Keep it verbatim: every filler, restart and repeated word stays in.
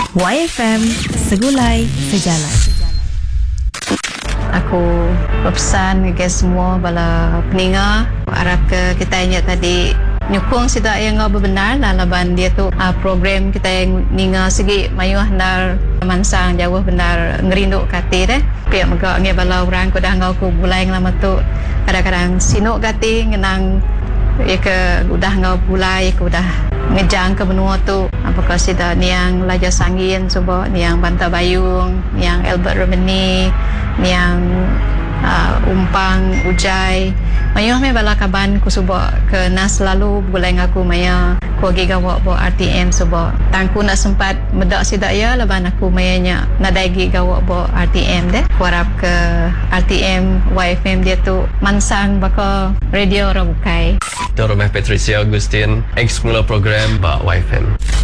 Y F M Segulai Sejalan. Aku berpesan ke semua bala peninga harap ke kita ingat tadi nyukung sida yang ngau benar laban dia tu uh, program kita yang ninga segi mayuh nar mansang jauh benar ngerinduk kati deh pihak megak nge bala orang ku dah ngau ku bulai lama tu kadang-kadang sinuk kati ngenang ya ke udah ngau bulai ku udah ngejang ke benua tu apakah sida niang Laja Sangin coba niang Banta Bayung niang Albert Romani niang uh, Umpang Ujai mayuh me bala kaban ku suba ke nas lalu bulai ngaku maya ku gigawak bo R T M suba tangku nak sempat medak sida ya laban aku mayanya nadai gigawak bo R T M deh ku harap ke R T M Y F M dia tu mansang baka radio Rabukai Itu Romeh Patricia Agustin, ex pengelola program Pak Y F M.